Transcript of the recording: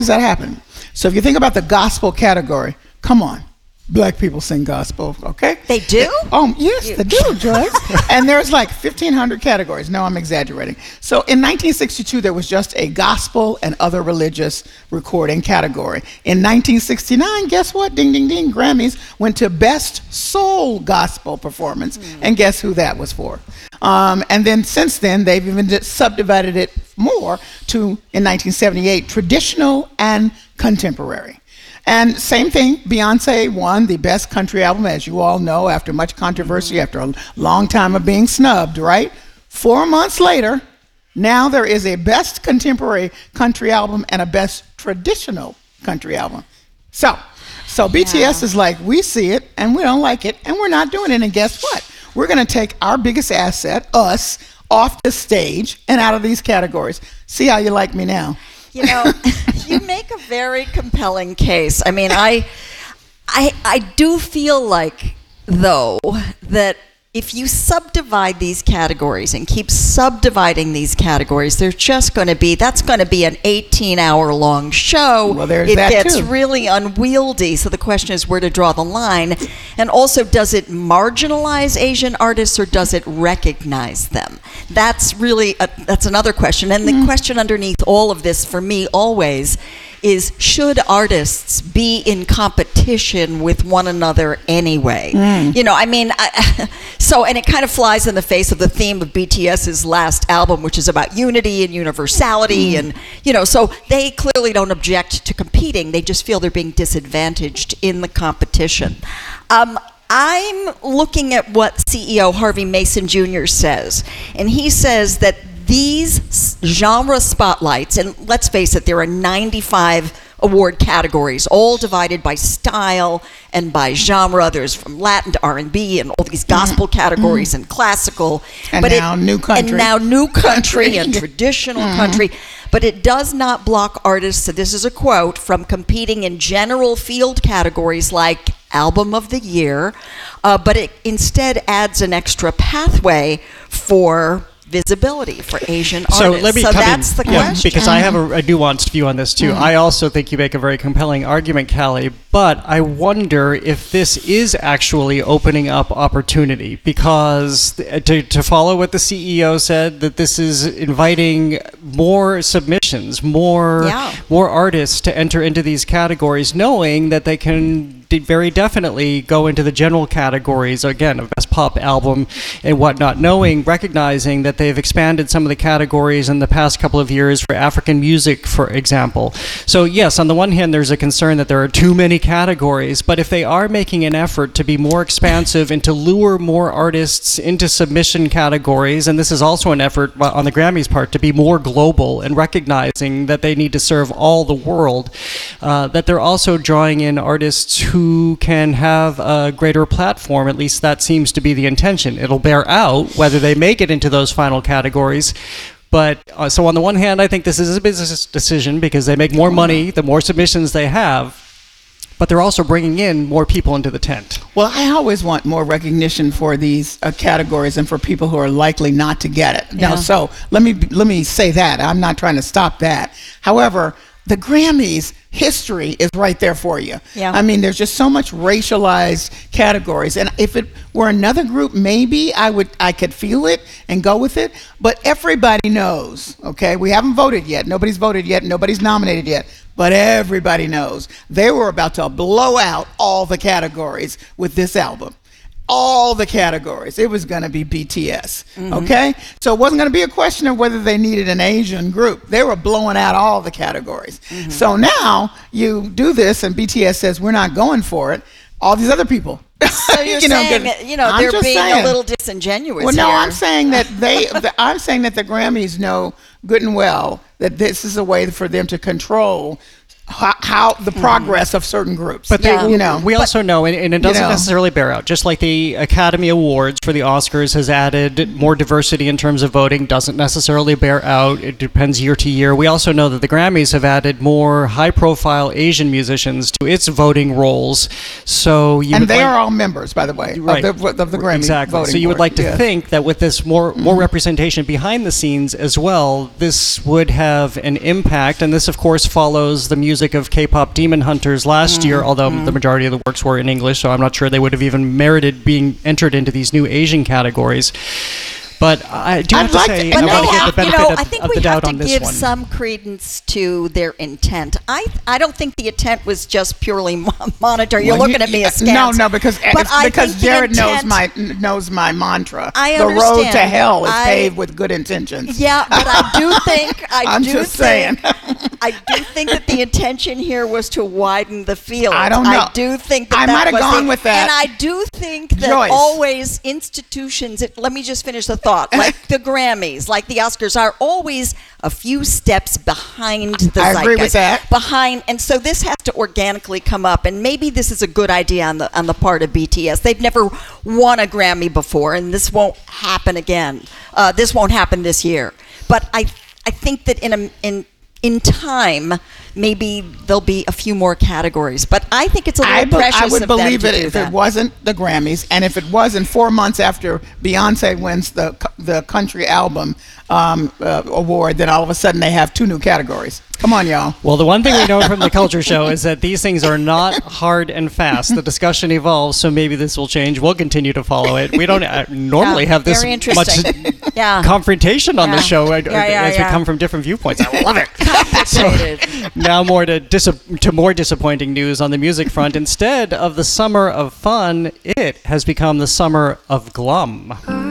does that happen? So if you think about the gospel category, come on. Black people sing gospel, okay? They do? Yes, they do, Joyce. And there's like 1,500 categories. No, I'm exaggerating. So in 1962, there was just a gospel and other religious recording category. In 1969, guess what? Ding, ding, ding. Grammys went to Best Soul Gospel Performance. And guess who that was for? And then since then, they've even subdivided it more to, in 1978, traditional and contemporary. And same thing, Beyonce won the Best Country Album, as you all know, after much controversy, after a long time of being snubbed, right? 4 months later, now there is a Best Contemporary Country Album and a Best Traditional Country Album. So BTS is like, we see it, and we don't like it, and we're not doing it. And guess what? We're going to take our biggest asset, us, off the stage and out of these categories. See how you like me now? You know, you make a very compelling case. I mean, I do feel like, though, that if you subdivide these categories and keep subdividing these categories, there's just going to be, that's going to be an 18-hour-long show. Well, there's it that gets too. really unwieldy. So the question is where to draw the line. And also, does it marginalize Asian artists or does it recognize them? That's really, that's another question. And the question underneath all of this for me always is, should artists be in competition with one another anyway? You know, I mean, and it kind of flies in the face of the theme of BTS's last album, which is about unity and universality. And, you know, so they clearly don't object to competing. They just feel they're being disadvantaged in the competition. I'm looking at what CEO Harvey Mason Jr. says, and he says that these genre spotlights, and let's face it, there are 95 award categories, all divided by style and by genre. There's from Latin to R&B and all these gospel categories and classical. And now new country. And now new country and traditional country. But it does not block artists, so this is a quote, from competing in general field categories like Album of the Year, but it instead adds an extra pathway for visibility for Asian artists. So let me come that's in, the question. because I have a nuanced view on this too. I also think you make a very compelling argument, Callie, but I wonder if this is actually opening up opportunity, because to follow what the CEO said, that this is inviting more submissions, more artists to enter into these categories, knowing that they can very definitely go into the general categories, again, of best pop album and whatnot, recognizing that they've expanded some of the categories in the past couple of years for African music, for example. So yes, on the one hand, there's a concern that there are too many categories, but if they are making an effort to be more expansive and to lure more artists into submission categories, and this is also an effort on the Grammys' part to be more global and recognizing that they need to serve all the world, that they're also drawing in artists who can have a greater platform. At least that seems to be the intention. It'll bear out whether they make it into those final categories. But so on the one hand, I think this is a business decision because they make more money the more submissions they have, but they're also bringing in more people into the tent. Well, I always want more recognition for these categories and for people who are likely not to get it. Now, so let me say that. I'm not trying to stop that. However, the Grammys history is right there for you. Yeah. I mean, there's just so much racialized categories, and if it were another group, maybe I could feel it and go with it. But everybody knows. Okay, we haven't voted yet. Nobody's voted yet. Nobody's nominated yet. But everybody knows they were about to blow out all the categories with this album. All the categories. It was going to be BTS. Okay? So it wasn't going to be a question of whether they needed an Asian group. They were blowing out all the categories. So now you do this and BTS says, we're not going for it. All these other people. So you're saying, they're being a little disingenuous. Well, no, here. I'm saying that I'm saying that the Grammys know good and well that this is a way for them to control how the progress of certain groups. But we also know, and it doesn't necessarily bear out, just like the Academy Awards for the Oscars has added more diversity in terms of voting, doesn't necessarily bear out. It depends year to year. We also know that the Grammys have added more high-profile Asian musicians its voting rolls. So you And would they like- are all members, by the way, Right. of the Grammy exactly. voting So you would board. like to Yes. think that with this more representation behind the scenes as well, this would have an impact. And this, of course, follows the music of K-pop Demon Hunters last year, although the majority of the works were in English, so I'm not sure they would have even merited being entered into these new Asian categories. But I do I'd have to like say, to- I but want they to give have- the benefit I think of we the have doubt to on this give one. some credence to their intent. I don't think the intent was just purely monetary. You're Well, looking at me askance. No, because But I because think the Jared intent- knows my mantra. I the road to understand. hell is I- paved with good intentions. Yeah, but I do think I'm just saying. I do think that the intention here was to widen the field. I don't know. I do think that I that might have was gone the- with that. And I do think that Joyce. always institutions. Let me just finish the thought. Like the Grammys, like the Oscars, are always a few steps behind the I zeitgeist. agree with that. Behind, and so this has to organically come up. And maybe this is a good idea on the part of BTS. They've never won a Grammy before, and this won't happen again. This won't happen this year. But I think that in time, maybe there'll be a few more categories. But I think it's a little precious I would of them believe to it do if that. it wasn't the Grammys, and if it was in 4 months after Beyonce wins the country album award, then all of a sudden they have 2 new categories. Come on, y'all. Well, the one thing we know from the culture show is that these things are not hard and fast. The discussion evolves, so maybe this will change. We'll continue to follow it. We don't normally have this very much interesting. Yeah. confrontation on the Yeah. show Yeah, as we yeah. come from different viewpoints. I love it. Complicated. Now more to more disappointing news on the music front. Instead of the summer of fun, it has become the summer of glum.